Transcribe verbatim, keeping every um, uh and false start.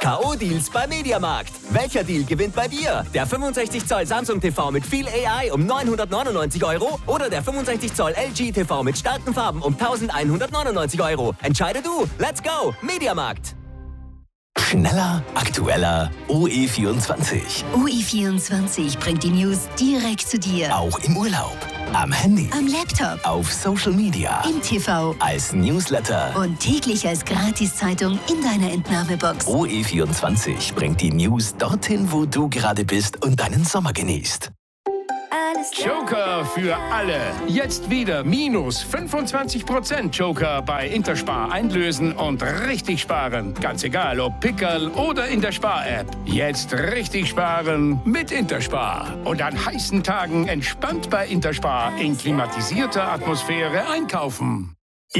K O-Deals bei Mediamarkt. Welcher Deal gewinnt bei dir? Der fünfundsechzig Zoll Samsung T V mit viel A I um neunhundertneunundneunzig Euro oder der fünfundsechzig Zoll L G T V mit starken Farben um eintausendeinhundertneunundneunzig Euro? Entscheide du. Let's go. Mediamarkt. Schneller, aktueller, O E vierundzwanzig. O E vierundzwanzig bringt die News direkt zu dir. Auch im Urlaub, am Handy, am Laptop, auf Social Media, im T V, als Newsletter und täglich als Gratiszeitung in deiner Entnahmebox. O E vierundzwanzig bringt die News dorthin, wo du gerade bist und deinen Sommer genießt. Joker für alle. Jetzt wieder minus fünfundzwanzig Prozent Joker bei Interspar einlösen und richtig sparen. Ganz egal, ob Pickerl oder in der Spar-App. Jetzt richtig sparen mit Interspar. Und an heißen Tagen entspannt bei Interspar in klimatisierter Atmosphäre einkaufen.